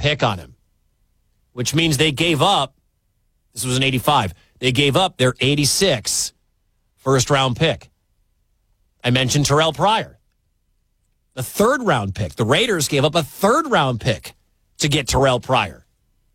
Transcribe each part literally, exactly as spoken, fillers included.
pick on him, which means they gave up. This was an eighty-five. They gave up their eighty-six first-round pick. I mentioned Terrell Pryor, the third-round pick. The Raiders gave up a third-round pick to get Terrell Pryor.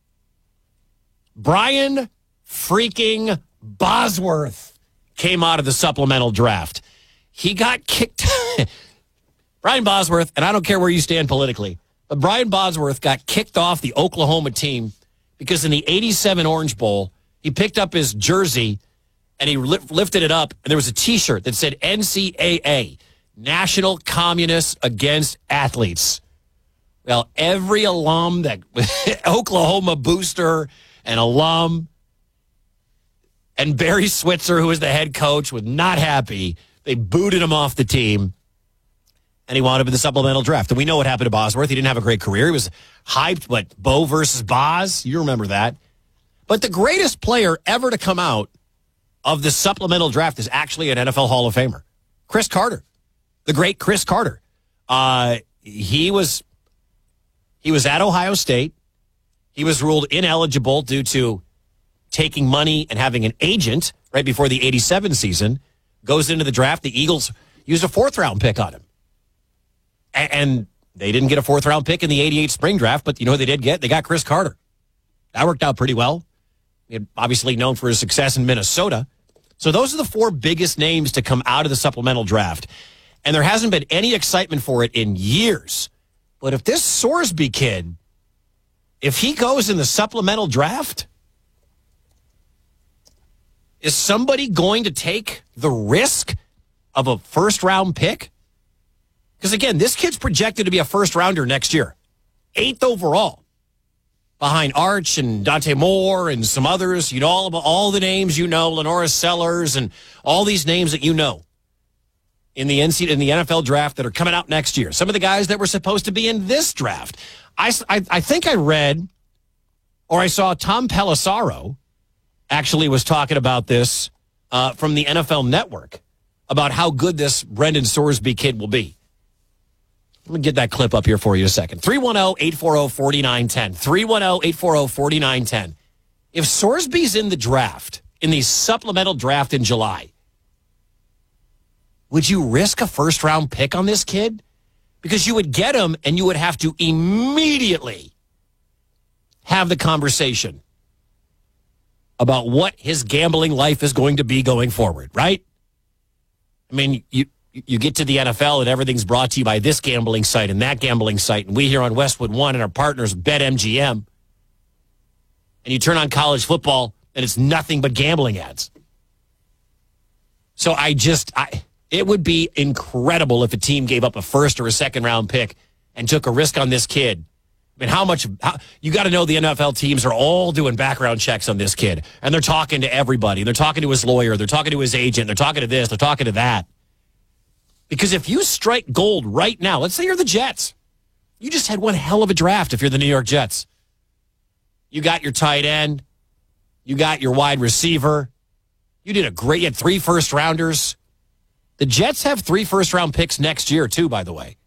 Brian freaking Bosworth came out of the supplemental draft. He got kicked. Brian Bosworth, and I don't care where you stand politically, but Brian Bosworth got kicked off the Oklahoma team because in the eighty-seven Orange Bowl, he picked up his jersey and he li- lifted it up, and there was a T-shirt that said N C A A, National Communists Against Athletes. Well, every alum, that Oklahoma booster and alum, and Barry Switzer, who was the head coach, was not happy. They booted him off the team, and he wound up in the supplemental draft. And we know what happened to Bosworth. He didn't have a great career. He was hyped, but Bo versus Boz, you remember that. But the greatest player ever to come out of the supplemental draft is actually an N F L Hall of Famer, Chris Carter, the great Chris Carter. Uh, he was he was at Ohio State. He was ruled ineligible due to taking money and having an agent right before the eighty-seven season. Goes into the draft. The Eagles used a fourth-round pick on him. And, and they didn't get a fourth-round pick in the eighty-eight spring draft, but you know what they did get? They got Chris Carter. That worked out pretty well. He obviously known for his success in Minnesota. So those are the four biggest names to come out of the supplemental draft. And there hasn't been any excitement for it in years. But if this Sorsby kid, if he goes in the supplemental draft, is somebody going to take the risk of a first-round pick? Because, again, this kid's projected to be a first-rounder next year. Eighth overall. Behind Arch and Dante Moore and some others. You know all, about all the names you know, Lenora Sellers and all these names that you know in the N C in the N F L draft that are coming out next year. Some of the guys that were supposed to be in this draft. I, I, I think I read or I saw Tom Pelissaro actually was talking about this uh, from the N F L Network about how good this Brendan Sorsby kid will be. Let me get that clip up here for you in a second. three one zero, eight four zero, four nine one zero. three one zero, eight four zero, four nine one zero. If Sorsby's in the draft, in the supplemental draft in July, would you risk a first-round pick on this kid? Because you would get him and you would have to immediately have the conversation about what his gambling life is going to be going forward, right? I mean, you you get to the N F L and everything's brought to you by this gambling site and that gambling site, and we here on Westwood One and our partners BetMGM, and you turn on college football and it's nothing but gambling ads. So I just, I, it would be incredible if a team gave up a first or a second round pick and took a risk on this kid. I mean, how much, how, you got to know the N F L teams are all doing background checks on this kid, and they're talking to everybody. They're talking to his lawyer. They're talking to his agent. They're talking to this. They're talking to that. Because if you strike gold right now, let's say you're the Jets. You just had one hell of a draft if you're the New York Jets. You got your tight end. You got your wide receiver. You did a great, you had three first rounders. The Jets have three first round picks next year too, by the way.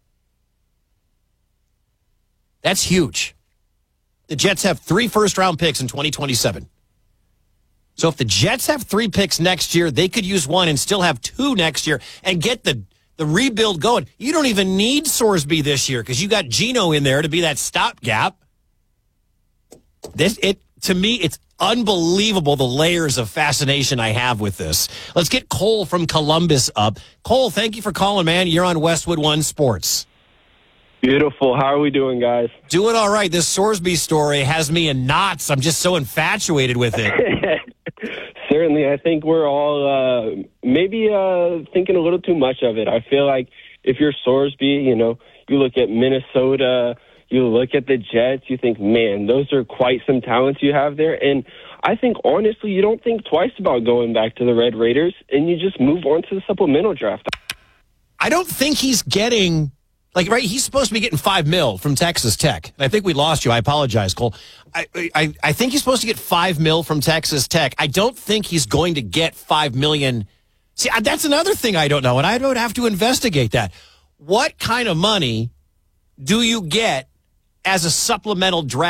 That's huge. The Jets have three first round picks in twenty twenty-seven. So if the Jets have three picks next year, they could use one and still have two next year and get the The rebuild going. You don't even need Sorsby this year because you got Geno in there to be that stopgap. This, it to me, it's unbelievable the layers of fascination I have with this. Let's get Cole from Columbus up. Cole, thank you for calling, man. You're on Westwood One Sports. Beautiful. How are we doing, guys? Doing all right. This Sorsby story has me in knots. I'm just so infatuated with it. Certainly. I think we're all uh, maybe uh, thinking a little too much of it. I feel like if you're Sorsby, you know, you look at Minnesota, you look at the Jets, you think, man, those are quite some talents you have there. And I think, honestly, you don't think twice about going back to the Red Raiders, and you just move on to the supplemental draft. I don't think he's getting... Like, right, he's supposed to be getting five mil from Texas Tech. And I think we lost you. I apologize, Cole. I, I I think he's supposed to get five mil from Texas Tech. I don't think he's going to get five million. See, that's another thing I don't know, and I would have to investigate that. What kind of money do you get as a supplemental draft?